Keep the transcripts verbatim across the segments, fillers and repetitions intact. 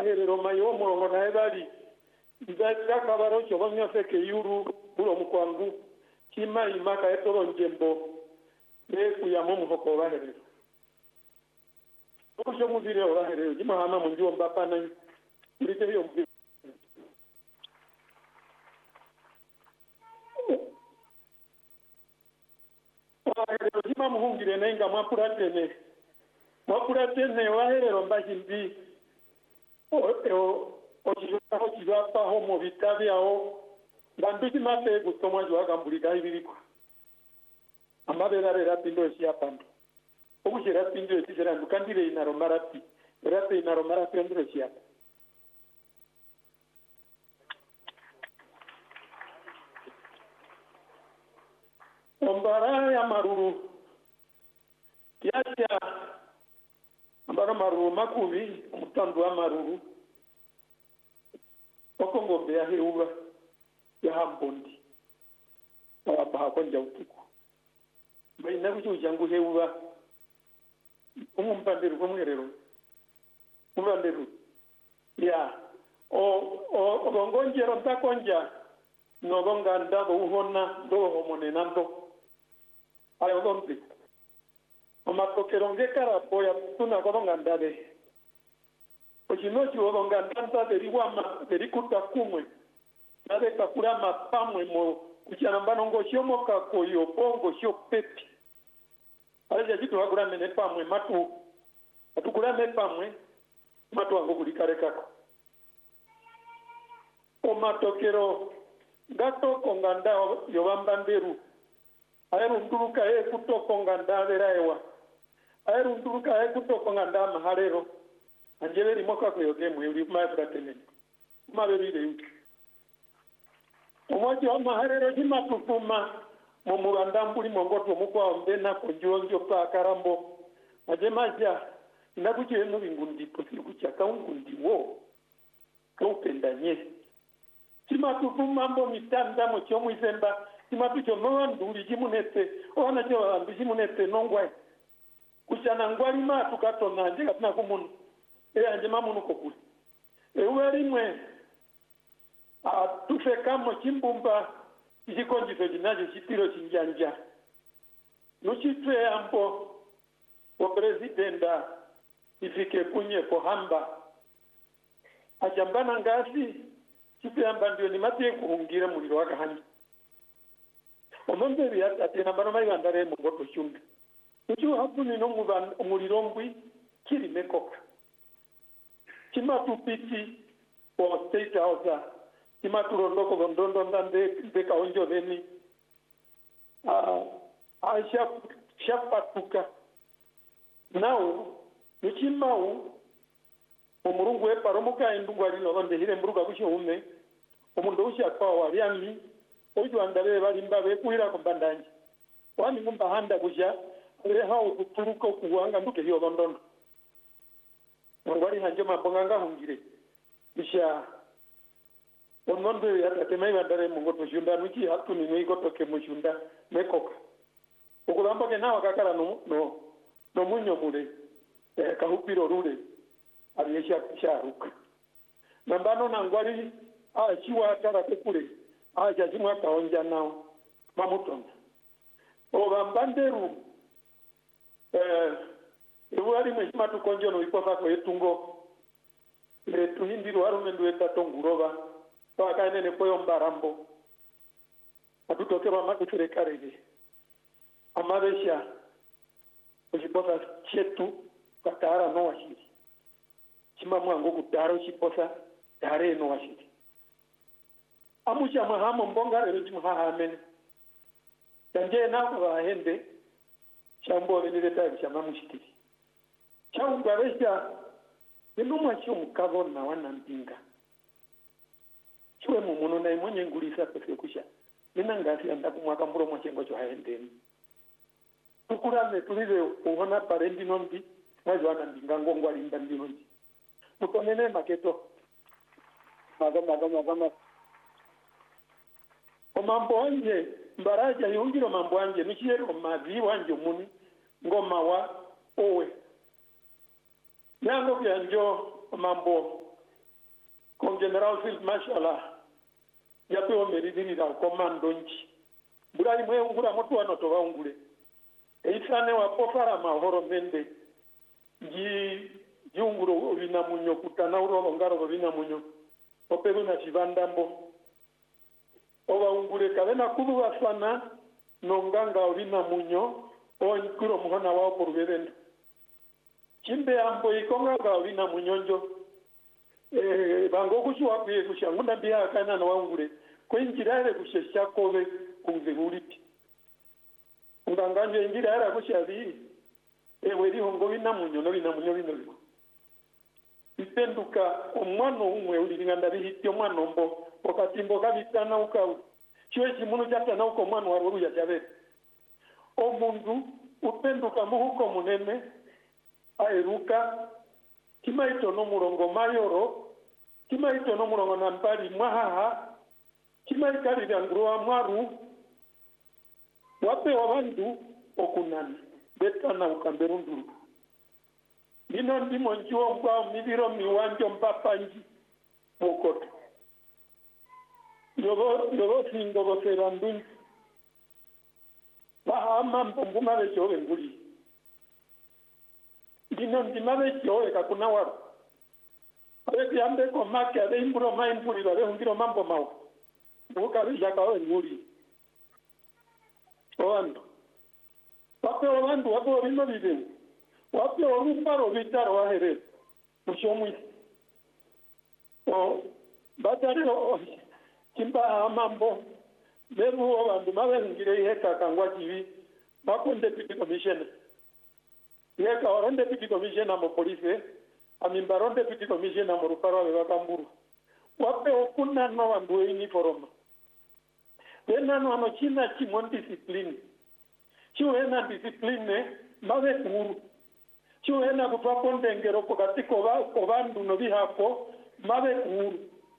aherero mayo murongo na ebali ndaka kabaro chobonyo feke yuru bulo mukwangu kima imaka etoro njembo leku ya mumu hoko baherero okusho muzire oraherero jima hama munjo mbapa na ndite yo mbi oraherero jima muhungire nenga mwapuratene mwapuratene oraherero mbashimbi o o ojiruka ojibapa ho mu bitabi aho ndambiki mate gusomwa jwa kambulika ibiriko amabera rera pindo sia pando okujera pindo esira ndukandire inaro marati rate inaro marati ndire sia ombara ya maruru yacha ambara maruru makuvi mutandu wa maruru okongombe ya heuba ya hambondi abaha konja utuku bai na kuchu jangu heuba umumpanderu komwerero umpanderu ya o o gongonjero ntakonja no gonga ndabo uhona do homone nando ayo gombi omakokeronge karapo ya tuna gonga ndabe ochinochi gonga ndanta deriwama derikuta kumwe nade kakura mapamwe mo kuchanambano ngo shomo kakoyo pongo sho pepi alaje kitu hakura mene pamwe matu atukura mene pamwe matu wango kulikare kako o matokero gato konganda yobamba nderu ayeru nduruka e kuto konganda veraewa ayeru nduruka e kuto konganda maharero anjeveri moka koyoke mwiri maefratene mabebire yuki omoji wa maharero jima tufuma momuranda mbuli mongoto mukwa ombena konjonjo pa karambo ajemaja inakuje eno bingundi posiri kucha kaungundi wo kaupendanye jima tufuma mbo mitanda mocho mwizemba jima tucho noa nduli jimunete oana jo ambi jimunete nongwai kuchana ngwali ma tukatona nje katina kumunu e anjema munu kokuli e uerimwe a tufe kamo chimbumba ichikonjiso chinacho chitiro chinjanja nuchitwe ambo wa presidenta ifike kunye pohamba achambana ngasi chipyamba ndio ni mate kuhungira muliro wakahani omonde ya atena bano mai bandare mu ngoto chumbi uchu hapo ni no muliro mbwi kiri mekoka chima tupiti o state house chima turondoko gondondo ndande beka onjo neni ah aisha shapatuka nao nichimau omurungu eparomuka endungu alino onde hire mburuka kusho ume omundo usha kwa waliami ojo andale balimba bekuhira kombandanje wani ngumba handa kusha le hao kuturuka kuwanga nduke hiyo gondondo ngwali hanje mabonganga hungire bisha onondo ya temai bandare mungoto shunda nuki hatu ni niko toke mushunda mekoka ukulamba ke nawa kakala no no no munyo mule eh kahupiro rule aliyesha sharuka nambano nangwali a chiwa tara kule a jajimwa kaonja nao mamutonda o bambanderu eh ewali mwishima tukonjo no ipofa ko etungo le tuhindiro arumendu etatonguroba paka nene poyo mbarambo atutoke mama kuturekarege amabesha ujiposa chetu katara no washiri chima mwango kutaro chiposa tare no washiri amusha mahamo mbonga rero chimuhahamene tanje na kwa hende chambo ni leta chama mushitiri chaunga besha ninumwa chumukavo na wanampinga chwe mumuno na imonye ngulisa pese kusha nina ngasi anda kumwaka mburo mwachengo cho haendeni tukurame tulize uhona parendi nombi mwazi wanampinga ngongo alimba ndinondi mutonene maketo maga maga maga maga omambo wanje mbaraja yungiro mambo wanje nichiero mazi wanje muni ngoma wa owe yango byanjo mambo con general field marshal yape omeridira komando nchi burai mwe ungura moto wanoto waungure eisane wapofara mahoro mende ji junguro vina munyo kutana uro ngaro vina munyo opero na chivandambo owa ungure kavena kudu wasana nonganga vina munyo o nkuro muhona wao poruvendo chimbe ambo ikonga ga vina munyonjo eh bango kushwa kwe kushangunda bia kana na waungure kwinjirare kushesha kobe kunzeguripi unganganje injirara kushavi ewe ri hongo vina munyo no vina munyo vino ipenduka omwana umwe ulinganda bihiti omwana ombo okatimbo kabitana ukau chiwe chimuno cyatana uko mwana wa ruya jabe omundu upenduka muhuko munene airuka kimaito no murongo mayoro kimaito no murongo nambari mwahaha kimaikari byangruwa mwaru wape wabandu okunani betana ukamberundu nino ndimo njuo mbwa mibiro miwanjo mpapanji mukoto yogo yogo singo boserandun bahama mbuma becho nguli nino ndima becho ekakuna waro abe yambe ko make abe imburo mai mpuri babe ngiro mambo mawo buka bijaka nguli oando wape oando wapo bino bideni wapi oruparo vitaro wahere mushomwi o batari o kimba mambo bebu abantu mabengire heka kangwa kivi bakunde deputy commissioner yeka oronde deputy commissioner mo police amimbaronde deputy commissioner mo ruparo wa bakamburu wape okuna no wandu uniform tena no ano china chimon discipline chiwena discipline mabe kuru chuena kutwapo ndengero pokati koba kobandu no bihapo mabe kuru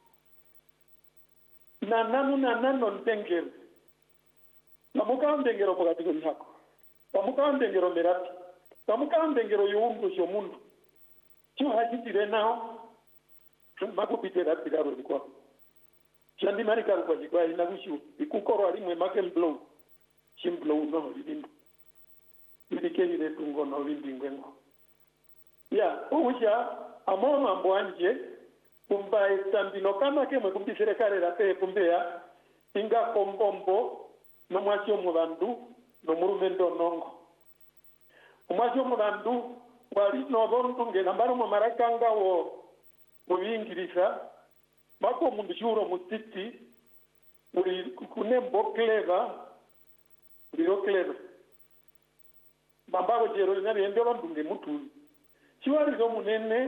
na nanu na nanu ndengero namuka ndengero pokati komihako namuka ndengero merati namuka ndengero yumbu shomundu chu hajitire nao makupitera tiraro kwa chandi mari karu kwa jikwa ina kushu ikukoro ali mwe make blow chim blow no lidimbo ndikeni de tungo no lindingwengo ya uja amoma mbwanje kumba estambino kama kemwe kumbi serikali la pe kumbea inga kombombo no mwachyo mubandu no murumendo nongo umwachyo mubandu wali no bontu nge nambaro mu marakanga wo mubingirisa bako mundu shuro mutiti uri kunembo clever uri clever bambako jero nyari ende bandu nge mutuli chiwari zo munene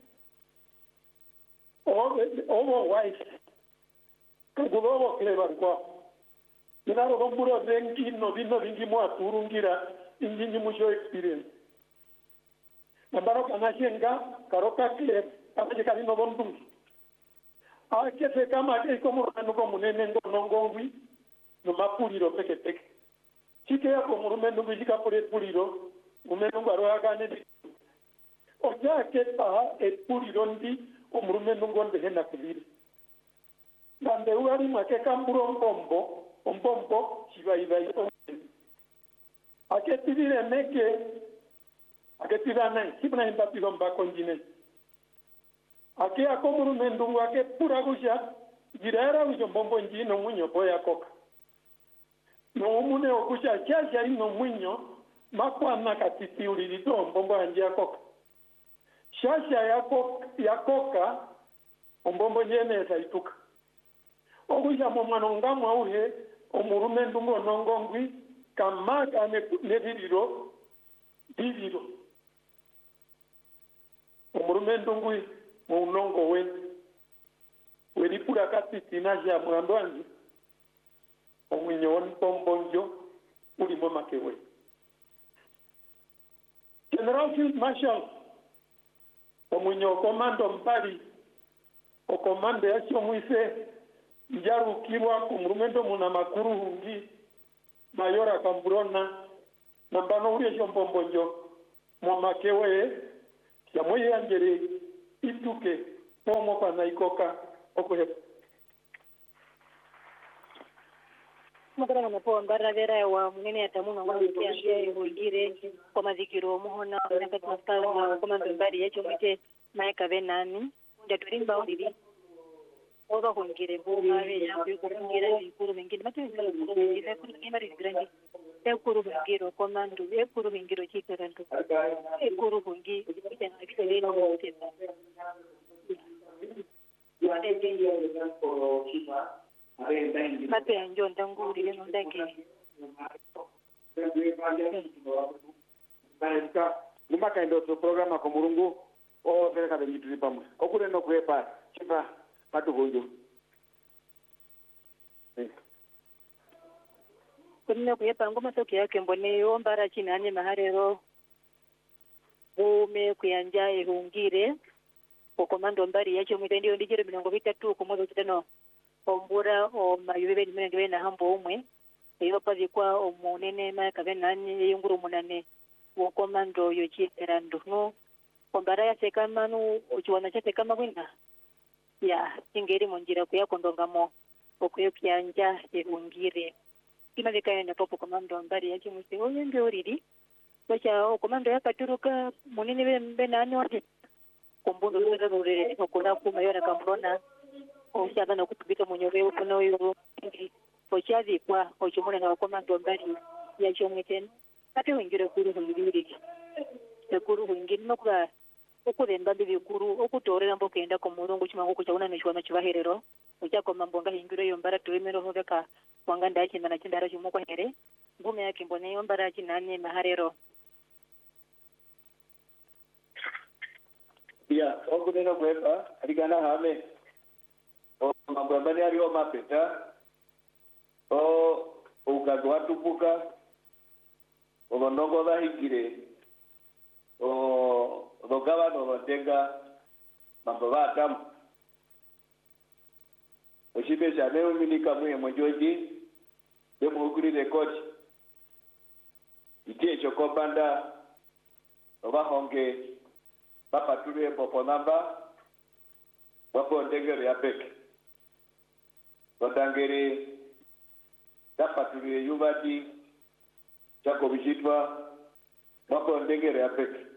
owo wise kugulowo clever kwa naro gomburo dengi no dino dingi mo aturungira injinyi musho experience nambaro kanashenga karoka clever kama jikali no bondungi akete kama ke komo nuko munene ngono ngongwi no mapuliro peke peke chike yako murume ndugu jika pole puliro umene ngaro yakane oja keta e puliro ndi umurume ndugu nde hena kubiri nande uari make kamburo mbombo mbombo chiva iva ito aketibire neke aketira nai kibna imbati gomba konjine ake akomuru mendungu ake pura kusha jirara ujo mbombo njino munyo boya koka no umune okusha chacha ino munyo makwa nakatiti ulilito mbombo anjia koka shasha yako yakoka mbombo njene saituka okusha momano ngamu auhe omurume ndungu nongongwi kamaka ne vidiro vidiro omurume ndungu munongo we welipura kati tinaja mwandwangi omwinyoni pombonjo ulimo makewe General Field Marshal omwinyo komando mpali o komando yasho mwise njaru kirwa kumrumendo muna makuru hungi mayora kamburona nambano uri yasho pombonjo mwa makewe ya moye angere ituke pomo kwa naikoka okuhe Mukara na po mbara vera wa munene atamuno ngwa kiambia ihugire kwa mazikiro muhona nakati mastala kwa mbari yecho mite maeka benani ndaturimba ndiri oba hungire bo mare ya kukungira ikuru mengine mate ngire kuru kimari grandi ekuru hungiro komando ekuru hungiro chikarantu ekuru hungi kitana kitele no teta mate njo ndanguri leno ndake baika nimaka ndo to programa ko murungu o sereka de mitri pam okure no kuepa chipa patu gojo kunna kuyepa ngoma toke yake mbone ombara chinanye maharero bume kuyanja ehungire kokomando mbari yacho mitendio ndijere binongo bitatu kumozo kitano ombura o mayubebe nimenge na hambo umwe iyo pazi kwa omunene maka benanye yunguru munane wo komando yo chiterando no ombara ya sekamanu ochiwana cha sekama kwina ya ingeri monjira kuya kondongamo okuyo kyanja ehungire kimale kayenda popo komando mbari yacho musi oyende oriri bacha o komando yakaturuka munene benane wate kombundo lweza lurere okona kuma yona kambrona oshaka na kutubika mwenyewe ukona uyo ochazi kwa ochumuna na komando mbari yacho mweten ate wengire kuru hungiriki ekuru hungiri nokura okuremba bibikuru okutorera mbo kenda ko murungu chimango kuchauna nishwana chibaherero uchako mambo nga hingire yo mbara tuwemero hoveka wanga ndachi na chindara chumo kwa here ngume yake mbone yo mbara chinanye maharero ya okuneno kwepa aligana hame o mambo mbani ali o mapeta o ukazo watupuka o ndongo ba higire o dogaba no batenga mambo batam o shibe jane o minika mwe mojoji de muguri record ite chokobanda oba honge papa tule popo namba wapo ndengere ya peke watangere tapa tule yubati chako bijitwa wapo ndengere ya peke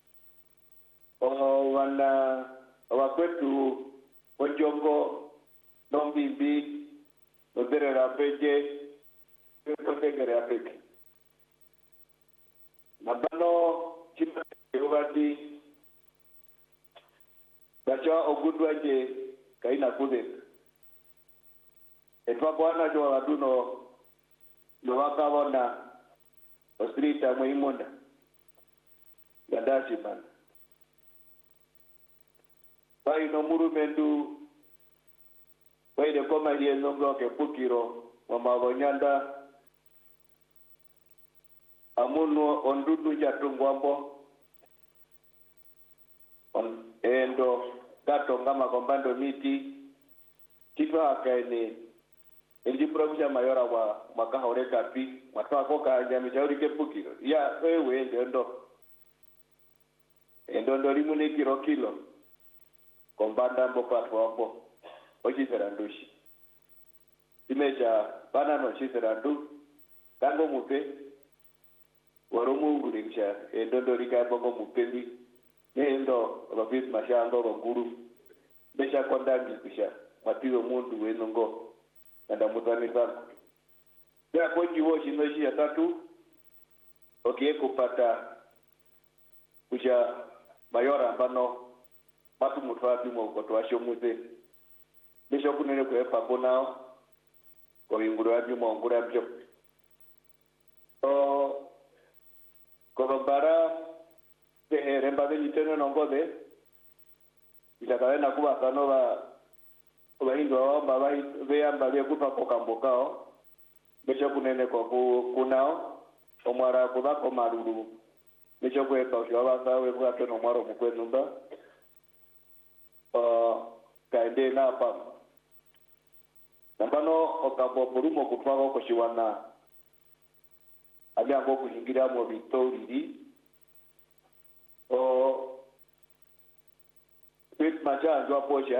o wana wakwetu ojongo nombimbi nodere la peje wapo ndengere ya peke nabano chima yubati Bacha ogudwaje kaina kude etwa bwana jo waduno no wakabona ostrita muimonda yadashi bana bai no murumendu bai de koma ile nongo ke pukiro wa mabonyanda amuno ondudu jatungwambo on endo gato ngama kombando miti kitu akaene ndi program mayora wa makahore kapi matwa koka nyami chauri kepukiro ya wewe ndo endo ndo limune kilo kilo kombanda mbo patwa mbo ochi serandushi imeja bana no chiserandu tango mupe warumu ngurisha endo ndo lika bongo mupendi nendo robis mashando ronguru besha kondangi kisha matiyo mundu wenongo nda mutani sana ya koji wo shinoji ya tatu okie kupata kisha mayora bano matu mutwapi mo kotwasho muze besha kunene kwepa bonao ko inguru abi mo ngura byo o ko bara de remba de liteno nongode ila kadena kuba kano ba ba hindo ba ba vea ba vya kupa kwa kambokao besha kunene kwa kunao omara kuba kwa maruru besha kwepa ushwa ba we kwa teno maro mkwezumba uh kaende na pa nambano okabo purumo kutwako ko shiwana abya ngo kuhingira mu bitoriri o pit macha ndio hapo